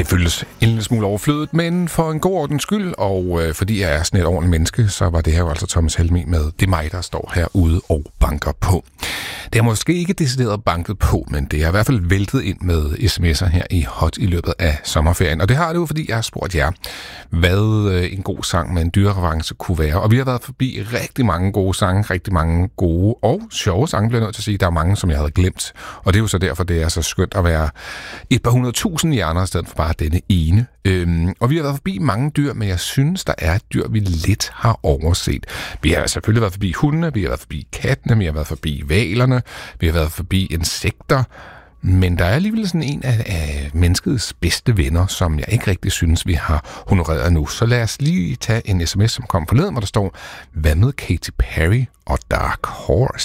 Det føles en lille smule overflødet, men for en god ordens skyld, og fordi jeg er sådan et ordentligt menneske, så var det her jo altså Thomas Helmig med Det er mig, der står herude og banker på. Det er måske ikke decideret banket på, men det er i hvert fald væltet ind med sms'er her i Hot i løbet af sommerferien. Og det har det jo, fordi jeg har spurgt jer, hvad en god sang med en dyrereference kunne være. Og vi har været forbi rigtig mange gode sange, rigtig mange gode og sjove sange, bliver jeg nødt til at sige. Der er mange, som jeg havde glemt. Og det er jo så derfor, det er så skønt at være et par 100.000 hjerner i stedet for bare denne ene. Og vi har været forbi mange dyr, men jeg synes, der er et dyr, vi lidt har overset. Vi har selvfølgelig været forbi hundene, vi har været forbi kattene, vi har været forbi hvalerne, vi har været forbi insekter, men der er alligevel sådan en af menneskets bedste venner, som jeg ikke rigtig synes, vi har honoreret nu. Så lad os lige tage en sms, som kom forleden, hvor der står, hvad med Katy Perry og Dark Horse?